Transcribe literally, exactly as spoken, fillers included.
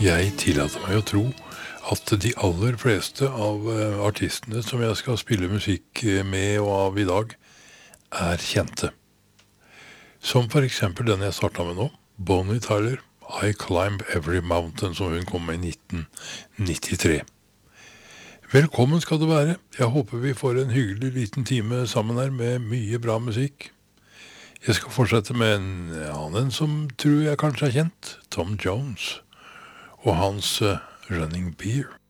Jeg tillater meg å tro at de aller fleste av eh, artistene som jeg skal spille musikk eh, med og av i dag, er kjente. Som for eksempel den jeg startet med nå, Bonnie Tyler, I Climb Every Mountain, som hun kom med i nitten nittitre. Velkommen skal du være. Jeg håper vi får en hyggelig liten time sammen her med mye bra musikk. Jeg skal fortsette med en annen som tror jeg kanskje er kjent, Tom Jones, og hans uh, Running Beer.